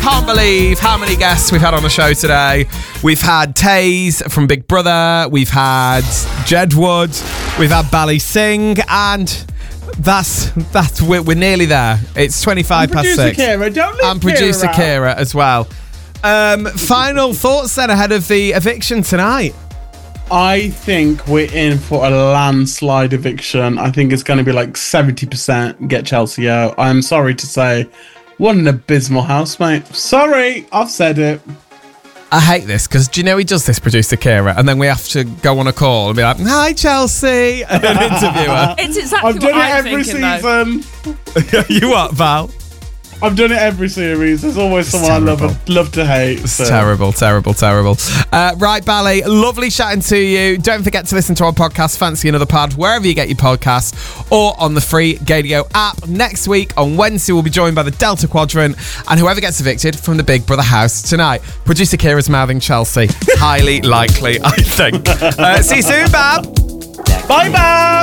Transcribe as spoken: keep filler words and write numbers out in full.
can't believe how many guests we've had on the show today. We've had Taze from Big Brother, we've had Jedward, we've had Bally Singh, and that's that's we're, we're nearly there. It's twenty-five and past six. Kira, don't leave and producer Kira, Kira as well. Um, final thoughts then ahead of the eviction tonight. I think we're in for a landslide eviction. I think it's going to be like seventy percent get Chelsea out. I'm sorry to say, what an abysmal housemate. Sorry, I've said it. I hate this because do you know he does this, producer Kira, and then we have to go on a call and be like, "Hi, Chelsea," and then interview her. It's exactly I've done what it I'm every thinking, season. You what, Val? I've done it every series. There's always someone I love, and love to hate. It's so. terrible, terrible, terrible. Uh, right, Bally, lovely chatting to you. Don't forget to listen to our podcast, Fancy Another Pod, wherever you get your podcasts, or on the free Gadio app. Next week, on Wednesday, we'll be joined by the Delta Quadrant, and whoever gets evicted from the Big Brother house tonight. Producer Kira's mouthing Chelsea. Highly likely, I think. Uh, see you soon, Bab. Bye, Bab.